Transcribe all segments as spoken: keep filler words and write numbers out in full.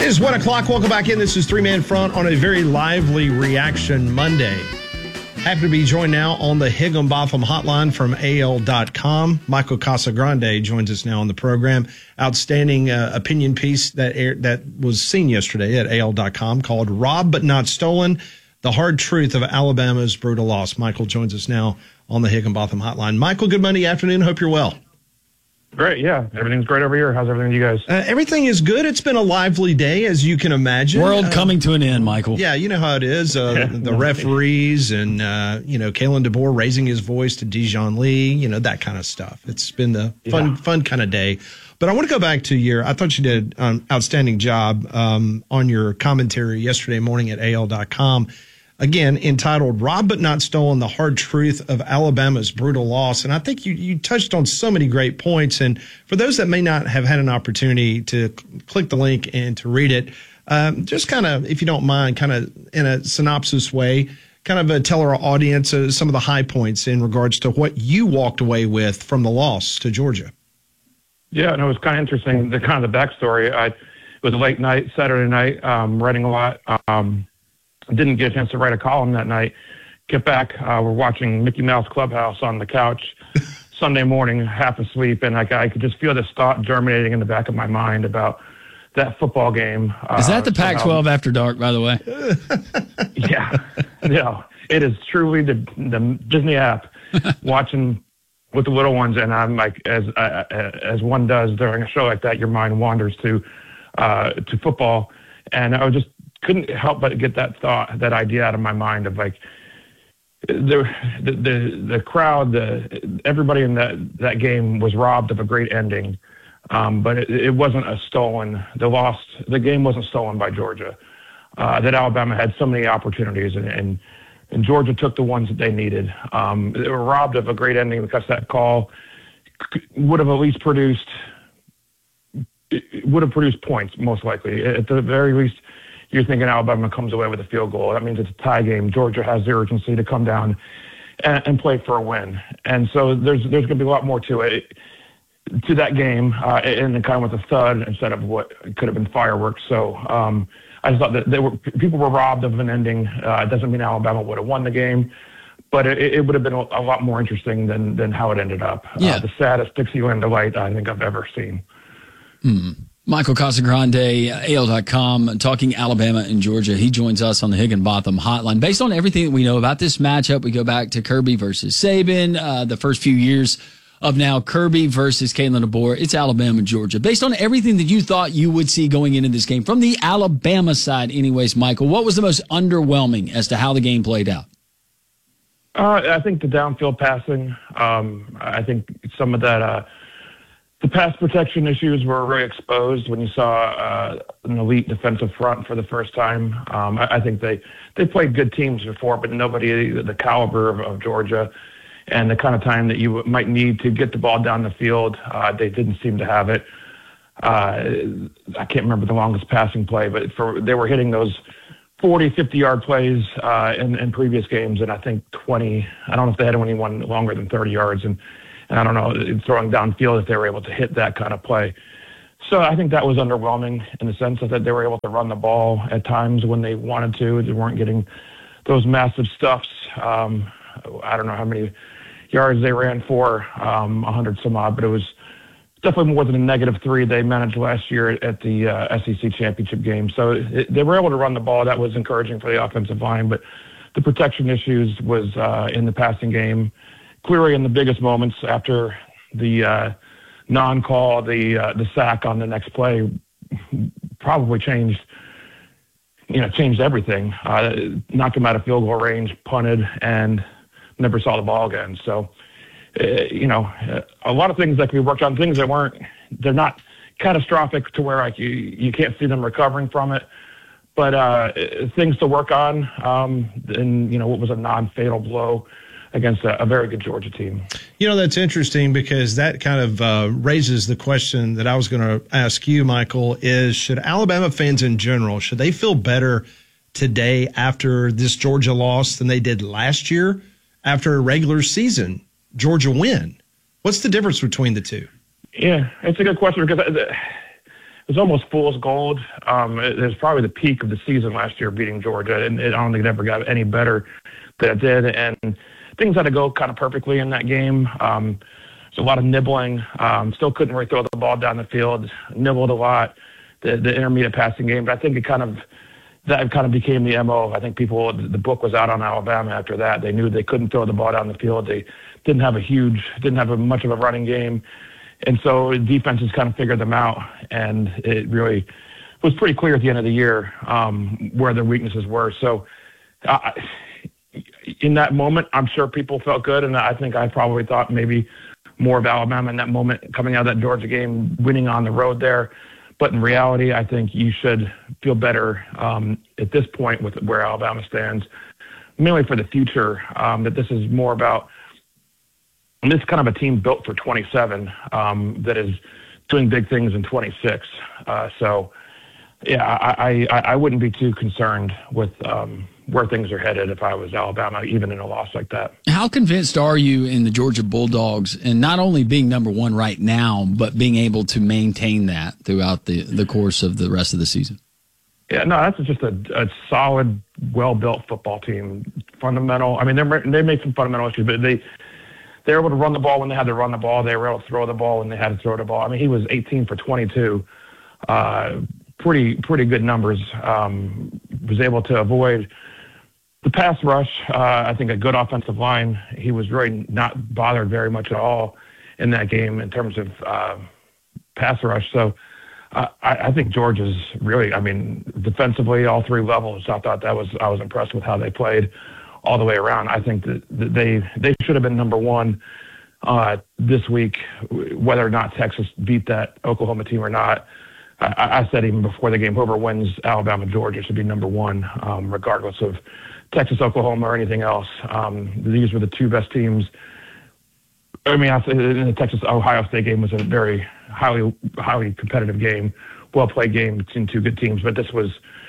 It is one o'clock. Welcome back in. This is Three Man Front on a very lively Reaction Monday. Happy to be joined now on the Higginbotham hotline from A L dot com. Michael Casagrande joins us now on the program. Outstanding uh, opinion piece that air, that was seen yesterday at A L dot com called Robbed But Not Stolen, The Hard Truth of Alabama's Brutal Loss. Michael joins us now on the Higginbotham hotline. Michael, good Monday afternoon. Hope you're well. Great, yeah. Everything's great over here. How's everything with you guys? Uh, everything is good. It's been a lively day, as you can imagine. World uh, coming to an end, Michael. Yeah, you know how it is. Uh, Yeah. the referees and, uh, you know, Kalen DeBoer raising his voice to Dijon Lee, you know, that kind of stuff. It's been the fun, Yeah. fun kind of day. But I want to go back to your, I thought you did an outstanding job um, on your commentary yesterday morning at A L dot com. Again, entitled Robbed But Not Stolen, The Hard Truth of Alabama's Brutal Loss. And I think you, you touched on so many great points. And for those that may not have had an opportunity to cl- click the link and to read it, um, just kind of, if you don't mind, kind of in a synopsis way, kind of uh, tell our audience uh, some of the high points in regards to what you walked away with from the loss to Georgia. Yeah, and it was kind of interesting, the kind of the backstory. I, it was a late night, Saturday night, um, writing a lot. Um, didn't get a chance to write a column that night. Get back, uh, we're watching Mickey Mouse Clubhouse on the couch Sunday morning, half asleep, and I, I could just feel this thought germinating in the back of my mind about that football game. Is that the uh, Pac twelve after dark, by the way? Yeah, no, it is truly the the Disney app. Watching with the little ones, and I'm like, as uh, as one does during a show like that, your mind wanders to uh, to football, and I just couldn't help but get that thought, that idea out of my mind of like the the the, the crowd, the everybody in that that game was robbed of a great ending. Um, but it, it wasn't a stolen, the lost, the game wasn't stolen by Georgia. Uh, that Alabama had so many opportunities, and, and, and Georgia took the ones that they needed. Um, they were robbed of a great ending because that call would have at least produced, would have produced points, most likely. At the very least, you're thinking Alabama comes away with a field goal. That means it's a tie game. Georgia has the urgency to come down and, and play for a win. And so there's there's going to be a lot more to it. To that game, uh, and kind of with a thud instead of what could have been fireworks. So um, I just thought that they were, people were robbed of an ending. Uh, it doesn't mean Alabama would have won the game, but it, it would have been a, a lot more interesting than than how it ended up. Yeah. Uh, the saddest Dixieland delight I think I've ever seen. Mm. Michael Casagrande, A L dot com, talking Alabama and Georgia. He joins us on the Higginbotham hotline. Based on everything that we know about this matchup, we go back to Kirby versus Saban, uh, the first few years of now Kirby versus Kalen DeBoer. It's Alabama, Georgia. Based on everything that you thought you would see going into this game, from the Alabama side anyways, Michael, what was the most underwhelming as to how the game played out? Uh, I think the downfield passing. Um, I think some of that, uh, the pass protection issues were really exposed when you saw uh, an elite defensive front for the first time. Um, I, I think they, they played good teams before, but nobody the caliber of, of Georgia and the kind of time that you might need to get the ball down the field. Uh, they didn't seem to have it. Uh, I can't remember the longest passing play, but for they were hitting those forty, fifty-yard plays uh, in, in previous games, and I think twenty. I don't know if they had anyone longer than thirty yards, and, and I don't know, throwing downfield if they were able to hit that kind of play. So I think that was underwhelming in the sense that they were able to run the ball at times when they wanted to. They weren't getting those massive stuffs. Um, I don't know how many yards they ran for, um, one hundred some odd, but it was definitely more than a negative three they managed last year at the uh, S E C championship game. So it, they were able to run the ball. That was encouraging for the offensive line, but the protection issues was uh, in the passing game. Clearly in the biggest moments after the uh, non-call, the uh, the sack on the next play probably changed, you know, changed everything. Uh, knocked them out of field goal range, punted, and never saw the ball again. So, uh, you know, uh, a lot of things that we worked on, things that weren't, they're not catastrophic to where like you, you can't see them recovering from it, but uh, things to work on. Um, and, you know, what was a non-fatal blow against a, a very good Georgia team. You know, that's interesting because that kind of uh, raises the question that I was going to ask you, Michael, is should Alabama fans in general, should they feel better today after this Georgia loss than they did last year after a regular season Georgia win? What's the difference between the two? Yeah, it's a good question because was almost fool's gold. Um, it, it was probably the peak of the season last year, beating Georgia, and it, I don't think it ever got any better than it did. And things had to go kind of perfectly in that game. Um, there's a lot of nibbling. Um, still couldn't really throw the ball down the field. Nibbled a lot. The, the intermediate passing game, but I think it kind of that kind of became the M O. I think people, the book was out on Alabama after that. They knew they couldn't throw the ball down the field. They didn't have a huge, didn't have a, much of a running game. And so defenses kind of figured them out. And it really was pretty clear at the end of the year um, where their weaknesses were. So uh, in that moment, I'm sure people felt good. And I think I probably thought maybe more of Alabama in that moment, coming out of that Georgia game, winning on the road there. But in reality, I think you should feel better um, at this point with where Alabama stands, mainly for the future, um, that this is more about and this is kind of a team built for twenty-seven um, that is doing big things in twenty-six. Uh, so, yeah, I, I, I wouldn't be too concerned with um, where things are headed if I was Alabama, even in a loss like that. How convinced are you in the Georgia Bulldogs and not only being number one right now, but being able to maintain that throughout the, the course of the rest of the season? Yeah, no, that's just a, a solid, well-built football team. Fundamental. I mean, they they made some fundamental issues, but they they were able to run the ball when they had to run the ball. They were able to throw the ball when they had to throw the ball. I mean, he was eighteen for twenty-two. Uh, pretty pretty good numbers. Um, was able to avoid the pass rush. Uh, I think a good offensive line. He was really not bothered very much at all in that game in terms of uh, pass rush. So uh, I, I think Georgia's really, I mean, defensively, all three levels. I thought that was, I was impressed with how they played all the way around. I think that, that they they should have been number one uh, this week, whether or not Texas beat that Oklahoma team or not. I, I said even before the game, whoever wins Alabama, Georgia should be number one, um, regardless of Texas, Oklahoma, or anything else. Um, these were the two best teams. I mean, I think in the Texas Ohio State game was a very highly, highly competitive game, well played game between two good teams. But this was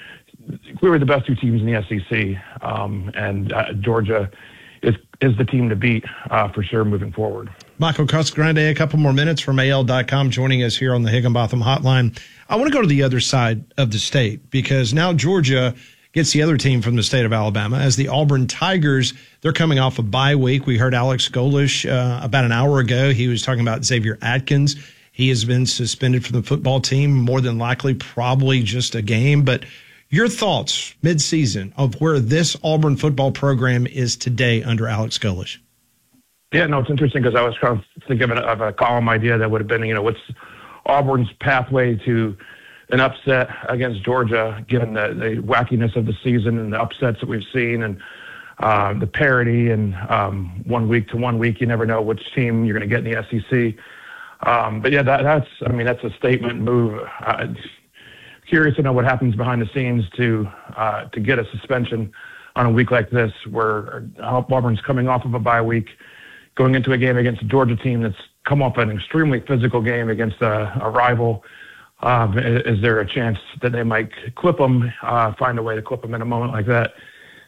we were the best two teams in the S E C, um, and uh, Georgia is is the team to beat uh, for sure moving forward. Michael Casagrande, a couple more minutes from A L dot com, joining us here on the Higginbotham Hotline. I want to go to the other side of the state because now Georgia gets the other team from the state of Alabama as the Auburn Tigers. They're coming off a bye week. We heard Alex Golesh uh, about an hour ago. He was talking about Xavier Atkins. He has been suspended from the football team, more than likely probably just a game. But your thoughts mid-season of where this Auburn football program is today under Alex Golesh? Yeah, no, it's interesting because I was trying to think of, an, of a column idea that would have been, you know, what's Auburn's pathway to an upset against Georgia, given the, the wackiness of the season and the upsets that we've seen and uh, the parity and um, one week to one week, you never know which team you're going to get in the S E C. Um, but yeah, that, that's, I mean, that's a statement move. Uh, curious to know what happens behind the scenes to uh, to get a suspension on a week like this, where Auburn's coming off of a bye week, going into a game against a Georgia team that's come off an extremely physical game against a, a rival. Um, is there a chance that they might clip them, uh, find a way to clip them in a moment like that?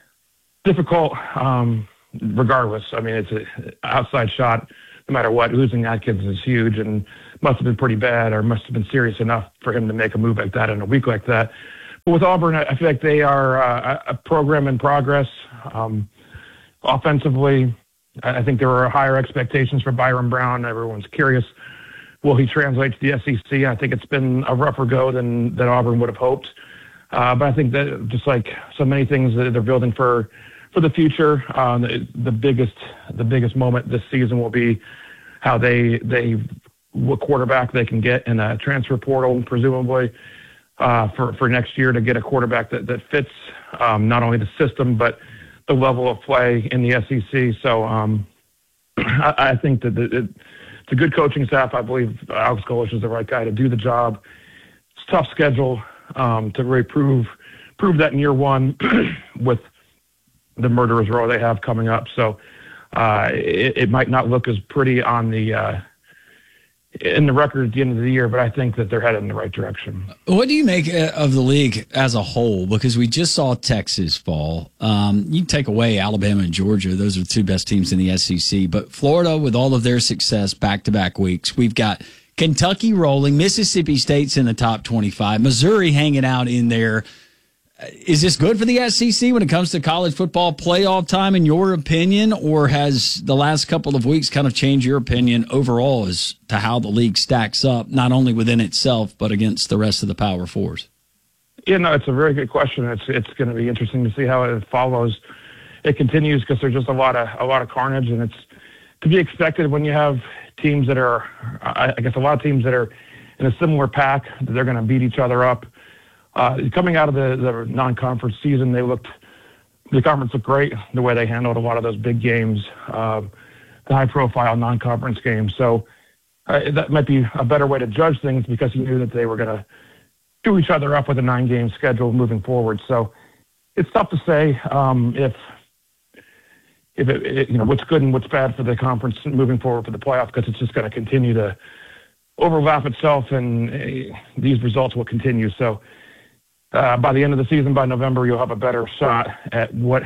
Difficult, um, regardless. I mean, it's an outside shot. No matter what, losing Atkins is huge and must have been pretty bad or must have been serious enough for him to make a move like that in a week like that. But with Auburn, I feel like they are uh, a program in progress. Um, offensively, I think there were higher expectations for Byron Brown. Everyone's curious, will he translate to the S E C? I think it's been a rougher go than, than Auburn would have hoped. Uh, but I think that just like so many things that they're building for for the future, uh, the, the biggest the biggest moment this season will be how they they what quarterback they can get in a transfer portal, presumably uh, for for next year to get a quarterback that that fits um, not only the system but the level of play in the S E C. So um, I, I think that the, it, it's a good coaching staff. I believe Alex Golesh is the right guy to do the job. It's a tough schedule um, to really prove prove that in year one with the murderer's row they have coming up. So uh, it, it might not look as pretty on the uh, in the record at the end of the year, but I think that they're headed in the right direction. What do you make of the league as a whole? Because we just saw Texas fall. Um, you take away Alabama and Georgia; those are the two best teams in the S E C. But Florida, with all of their success, back-to-back weeks, we've got Kentucky rolling, Mississippi State's in the top twenty-five, Missouri hanging out in there. Is this good for the S E C when it comes to college football playoff time, in your opinion, or has the last couple of weeks kind of changed your opinion overall as to how the league stacks up, not only within itself, but against the rest of the Power Fours? Yeah, no, it's a very good question. It's it's going to be interesting to see how it follows. It continues because there's just a lot of a lot of carnage, and it's to be expected when you have teams that are, I guess, a lot of teams that are in a similar pack, that they're going to beat each other up. Uh, coming out of the, the non-conference season, they looked, the conference looked great, the way they handled a lot of those big games, uh, the high-profile non-conference games. So uh, that might be a better way to judge things because you knew that they were going to do each other up with a nine-game schedule moving forward. So it's tough to say um, if if it, it, you know, what's good and what's bad for the conference moving forward for the playoff, because it's just going to continue to overlap itself, and uh, these results will continue. So. Uh, by the end of the season, by November, you'll have a better shot at what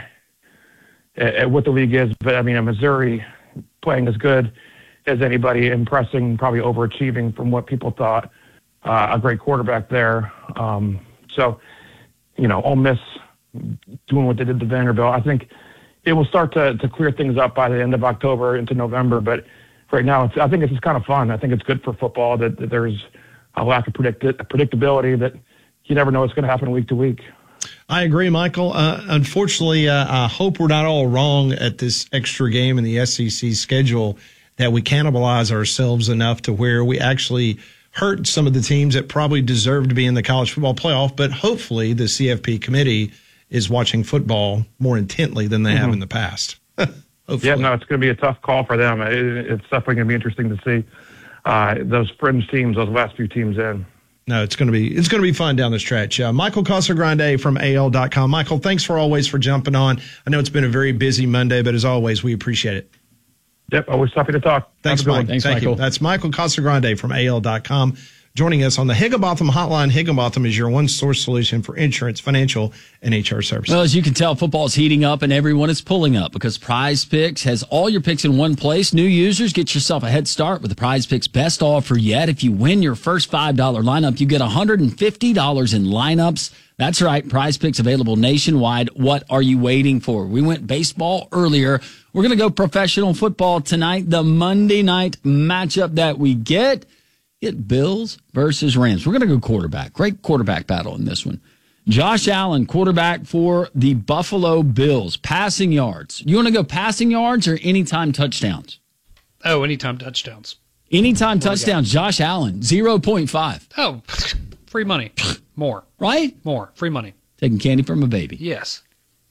at what the league is. But I mean, Missouri playing as good as anybody, impressing, probably overachieving from what people thought. Uh, a great quarterback there. Um, so, you know, Ole Miss doing what they did to Vanderbilt. I think it will start to to clear things up by the end of October into November. But right now, it's, I think it's just kind of fun. I think it's good for football that, that there's a lack of predict- predictability that. You never know what's going to happen week to week. I agree, Michael. Uh, unfortunately, uh, I hope we're not all wrong at this extra game in the S E C schedule, that we cannibalize ourselves enough to where we actually hurt some of the teams that probably deserve to be in the college football playoff. But hopefully the C F P committee is watching football more intently than they mm-hmm. have in the past. Yeah, no, it's going to be a tough call for them. It, it's definitely going to be interesting to see uh, those fringe teams, those last few teams in. No, it's going to be it's going to be fun down the stretch. Uh, Michael Casagrande from A L dot com. Michael, thanks for always for jumping on. I know it's been a very busy Monday, but as always, we appreciate it. Yep, always happy to talk. Thanks, Mike. Thanks, Thank Michael. you. That's Michael Casagrande from A L dot com. Joining us on the Higginbotham Hotline. Higginbotham is your one-source solution for insurance, financial, and H R services. Well, as you can tell, football is heating up and everyone is pulling up because Prize Picks has all your picks in one place. New users, get yourself a head start with the Prize Picks best offer yet. If you win your first five dollars lineup, you get one hundred fifty dollars in lineups. That's right, Prize Picks available nationwide. What are you waiting for? We went baseball earlier. We're going to go professional football tonight. The Monday night matchup that we get. Get Bills versus Rams. We're going to go quarterback. Great quarterback battle in this one. Josh Allen, quarterback for the Buffalo Bills. Passing yards. You want to go passing yards or anytime touchdowns? Oh, anytime touchdowns. Anytime touchdowns. Josh Allen, zero point five. Oh, free money. More. Right? More. Free money. Taking candy from a baby. Yes.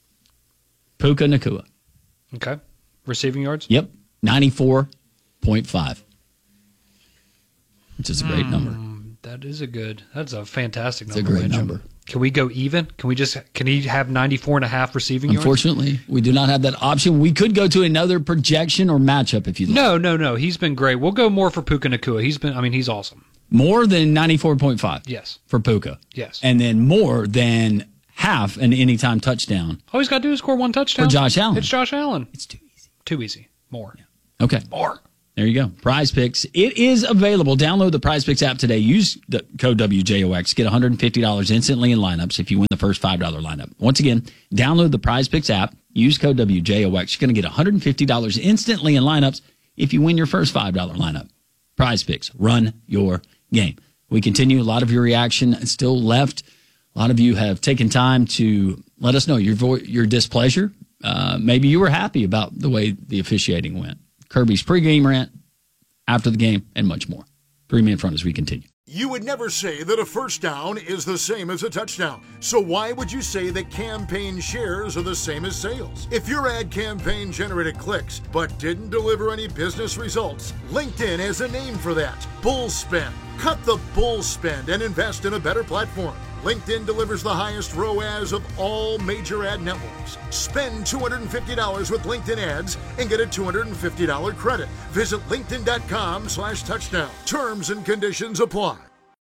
Puka Nacua. Okay. Receiving yards? Yep. ninety-four point five. Which is a great mm, number. That is a good, that's a fantastic it's number. It's a great number. Can we go even? Can we just, can he have ninety-four and a half receiving yards? Unfortunately, we do not have that option. We could go to another projection or matchup if you'd like. No, no, no. He's been great. We'll go more for Puka Nacua. He's been, I mean, he's awesome. More than ninety-four point five? Yes. For Puka? Yes. And then more than half an anytime touchdown. All he's got to do is score one touchdown. For Josh Allen. It's Josh Allen. It's too easy. Too easy. More. Yeah. Okay. More. There you go. Prize Picks. It is available. Download the Prize Picks app today. Use the code W J O X. Get one hundred fifty dollars instantly in lineups if you win the first five dollars lineup. Once again, download the Prize Picks app. Use code W J O X. You're going to get one hundred fifty dollars instantly in lineups if you win your first five dollars lineup. Prize Picks. Run your game. We continue. A lot of your reaction is still left. A lot of you have taken time to let us know your vo- your displeasure. Uh, maybe you were happy about the way the officiating went. Kirby's pregame rant, after the game, and much more. Three Me in Front as we continue. You would never say that a first down is the same as a touchdown. So why would you say that campaign shares are the same as sales? If your ad campaign generated clicks but didn't deliver any business results, LinkedIn has a name for that. Bull spend. Cut the bull spend and invest in a better platform. LinkedIn delivers the highest R O A S of all major ad networks. Spend two hundred fifty dollars with LinkedIn ads and get a two hundred fifty dollars credit. Visit linkedin.com slash touchdown. Terms and conditions apply.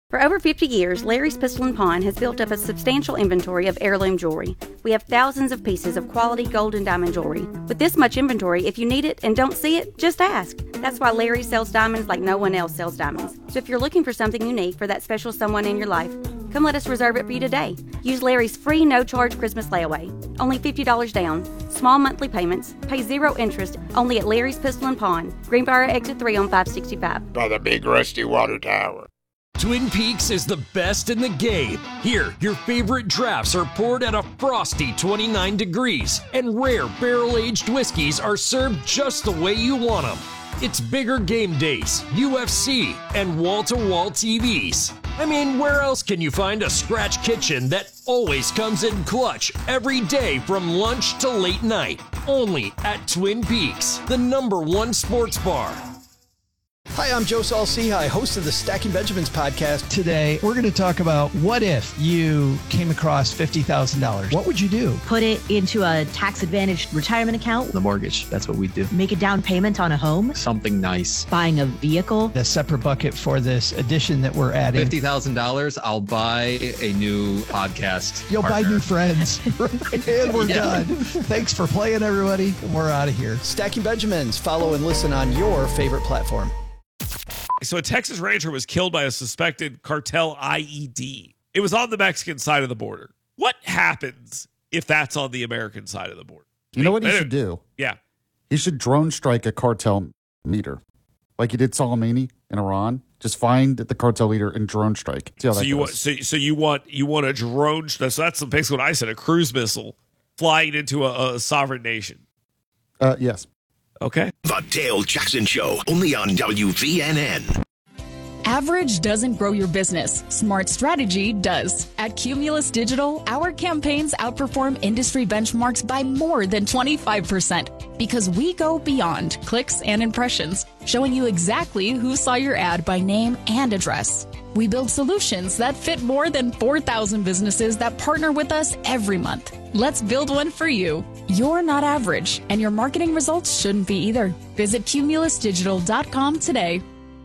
For over fifty years, Larry's Pistol and Pawn has built up a substantial inventory of heirloom jewelry. We have thousands of pieces of quality gold and diamond jewelry. With this much inventory, if you need it and don't see it, just ask. That's why Larry sells diamonds like no one else sells diamonds. So if you're looking for something unique for that special someone in your life, come let us reserve it for you today. Use Larry's free no-charge Christmas layaway. Only fifty dollars down. Small monthly payments. Pay zero interest. Only at Larry's Pistol and Pawn. Greenbrier Exit three on five sixty-five. By the big rusty water tower. Twin Peaks is the best in the game. Here, your favorite drafts are poured at a frosty twenty-nine degrees, and rare barrel-aged whiskeys are served just the way you want them. It's bigger game days, U F C, and wall-to-wall T Vs. I mean, where else can you find a scratch kitchen that always comes in clutch every day from lunch to late night? Only at Twin Peaks, the number one sports bar. Hi, I'm Joe Saul-Sehy, host of the Stacking Benjamins podcast. Today, we're going to talk about what if you came across fifty thousand dollars. What would you do? Put it into a tax-advantaged retirement account. The mortgage, that's what we do. Make a down payment on a home. Something nice. Buying a vehicle. The separate bucket for this edition that we're adding. fifty thousand dollars, I'll buy a new podcast You'll partner. buy new friends. And we're yeah. done. Thanks for playing, everybody. We're out of here. Stacking Benjamins. Follow and listen on your favorite platform. So a Texas rancher was killed by a suspected cartel I E D. It was on the Mexican side of the border. What happens if that's on the American side of the border? You know what he should do? Yeah. He should drone strike a cartel meter. Like he did Soleimani in Iran. Just find the cartel leader and drone strike. See how so that you goes. want so, so you want you want a drone so that's basically what I said, a cruise missile flying into a, a sovereign nation. Uh yes. Okay. The Dale Jackson Show, only on W V N N. Average doesn't grow your business. Smart strategy does. At Cumulus Digital, our campaigns outperform industry benchmarks by more than twenty-five percent because we go beyond clicks and impressions, showing you exactly who saw your ad by name and address. We build solutions that fit more than four thousand businesses that partner with us every month. Let's build one for you. You're not average, and your marketing results shouldn't be either. Visit cumulus digital dot com today.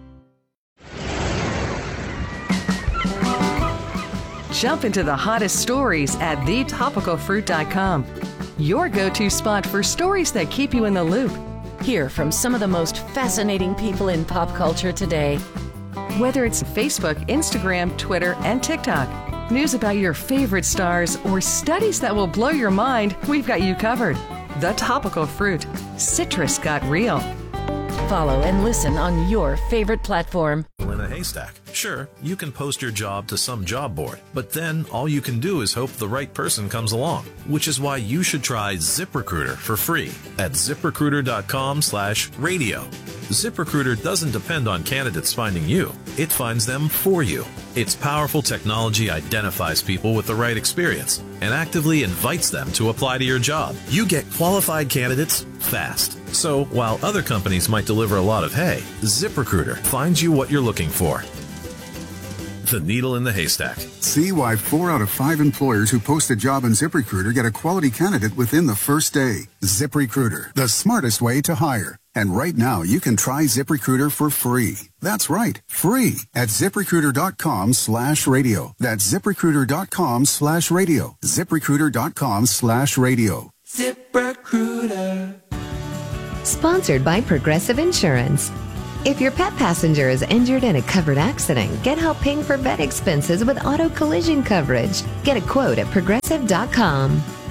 Jump into the hottest stories at the topical fruit dot com. Your go-to spot for stories that keep you in the loop. Hear from some of the most fascinating people in pop culture today. Whether it's Facebook, Instagram, Twitter, and TikTok, news about your favorite stars, or studies that will blow your mind, we've got you covered. The Topical Fruit. Citrus got real. Follow and listen on your favorite platform. In a haystack. Sure, you can post your job to some job board, but then all you can do is hope the right person comes along, which is why you should try ZipRecruiter for free at ziprecruiter dot com slash radio. ZipRecruiter doesn't depend on candidates finding you. It finds them for you. Its powerful technology identifies people with the right experience and actively invites them to apply to your job. You get qualified candidates fast. So while other companies might deliver a lot of hay, ZipRecruiter finds you what you're looking for. The needle in the haystack. See why four out of five employers who post a job on ZipRecruiter get a quality candidate within the first day. ZipRecruiter, the smartest way to hire. And right now, you can try ZipRecruiter for free. That's right, free at ziprecruiter dot com slash radio. That's ziprecruiter dot com slash radio. ziprecruiter dot com slash radio. ZipRecruiter. Sponsored by Progressive Insurance. If your pet passenger is injured in a covered accident, get help paying for vet expenses with auto collision coverage. Get a quote at progressive dot com.